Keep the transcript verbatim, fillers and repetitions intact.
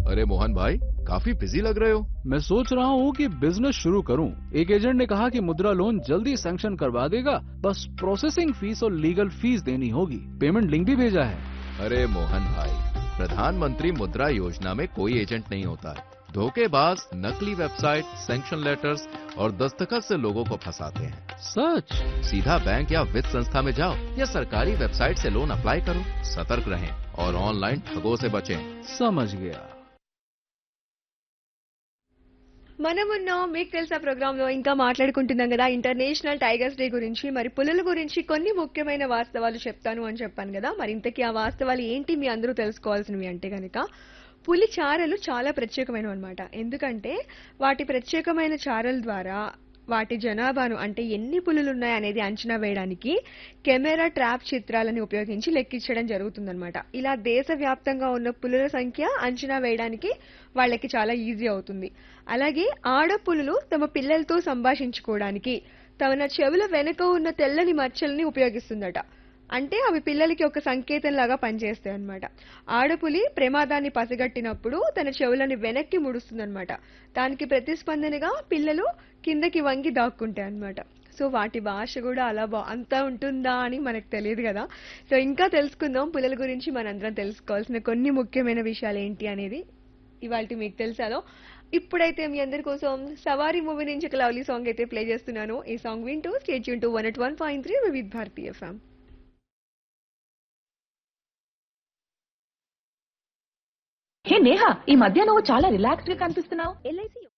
अरे मोहन भाई, काफी बिजी लग रहे हो। मैं सोच रहा हूँ कि बिजनेस शुरू करूँ। एक एजेंट ने कहा कि मुद्रा लोन जल्दी सैंक्शन करवा देगा, बस प्रोसेसिंग फीस और लीगल फीस देनी होगी। पेमेंट लिंक भी भेजा है। अरे मोहन भाई, प्रधानमंत्री मुद्रा योजना में कोई एजेंट नहीं होता है। धोखेबाज नकली वेबसाइट, सैंक्शन लेटर्स और दस्तखत से लोगों को फंसाते हैं। सच? सीधा बैंक या वित्त संस्था में जाओ या सरकारी वेबसाइट से लोन अप्लाई करो। सतर्क रहें और ऑनलाइन ठगों से बचें। समझ गया। మనమున్న మీకు తెలుసా ప్రోగ్రామ్ లో ఇంకా మాట్లాడుకుంటున్నాం కదా ఇంటర్నేషనల్ టైగర్స్ డే గురించి. మరి పులుల గురించి కొన్ని ముఖ్యమైన వాస్తవాలు చెప్తాను అని చెప్పాను కదా. మరి ఇంతకీ ఆ వాస్తవాలు ఏంటి మీ అందరూ తెలుసుకోవాల్సినవి అంటే గనక, పులి చారలు చాలా ప్రత్యేకమైనవి అనమాట. ఎందుకంటే వాటి ప్రత్యేకమైన చారల ద్వారా వాటి జనాభాను, అంటే ఎన్ని పులులు ఉన్నాయి అనేది అంచనా వేయడానికి కెమెరా ట్రాప్ చిత్రాలను ఉపయోగించి లెక్కించడం జరుగుతుందన్నమాట. ఇలా దేశవ్యాప్తంగా ఉన్న పులుల సంఖ్య అంచనా వేయడానికి వాళ్ళకి చాలా ఈజీ అవుతుంది. అలాగే ఆడపులులు తమ పిల్లలతో సంభాషించుకోవడానికి తమ చెవుల వెనుక ఉన్న తెల్లని మచ్చల్ని ఉపయోగిస్తుందట. అంటే అవి పిల్లలకి ఒక సంకేతం లాగా పనిచేస్తాయి అనమాట. ఆడపులి ప్రమాదాన్ని పసిగట్టినప్పుడు తన చెవులని వెనక్కి ముడుస్తుందన్నమాట. దానికి ప్రతిస్పందనగా పిల్లలు కిందకి వంగి దాక్కుంటాయి అనమాట. సో వాటి భాష కూడా అలా బా అంతా ఉంటుందా అని మనకు తెలియదు కదా. సో ఇంకా తెలుసుకుందాం పులుల గురించి. మనందరం తెలుసుకోవాల్సిన కొన్ని ముఖ్యమైన విషయాలు ఏంటి అనేది ఇవాళ మీకు తెలుసాలో. ఇప్పుడైతే మీ అందరి కోసం సవారీ మూవీ నుంచి ఒక లవ్లీ సాంగ్ అయితే ప్లే చేస్తున్నాను. ఈ సాంగ్ వింటూ stay tune to one at one point three with Bharati FM. హే నేహా, ఈ మధ్య నువ్వు చాలా రిలాక్స్డ్ గా కనిపిస్తున్నావు. ఎల్ఐసి